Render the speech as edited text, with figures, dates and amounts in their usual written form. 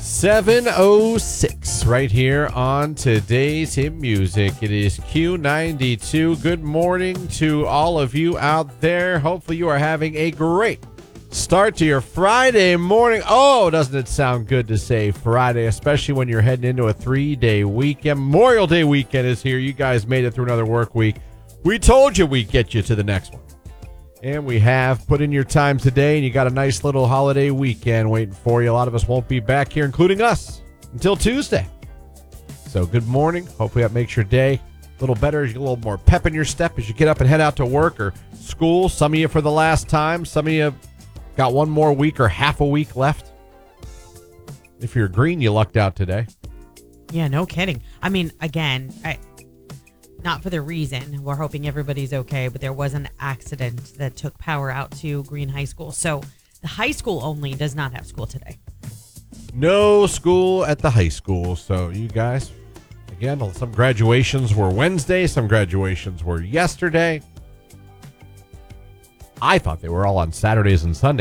7:06 right here on today's Hit Music. It is Q92. Good morning to all of you out there. Hopefully you are having a great start to your Friday morning. Oh, doesn't it sound good to say Friday, especially when you're heading into a 3-day weekend. Memorial Day weekend is here. You guys made it through another work week. We told you we'd get you to the next one. And we have put in your time today, and you got a nice little holiday weekend waiting for you. A lot of us won't be back here, including us, until Tuesday. So good morning. Hopefully that makes your day a little better, a little more pep in your step as you get up and head out to work or school. Some of you for the last time. Some of you got one more week or half a week left. If you're green, you lucked out today. Yeah, no kidding. I mean, again, not for the reason. We're hoping everybody's okay, but there was an accident that took power out to Green High School. So the high school only does not have school today. No school at the high school. So you guys, again, some graduations were Wednesday. Some graduations were yesterday. I thought they were all on Saturdays and Sundays.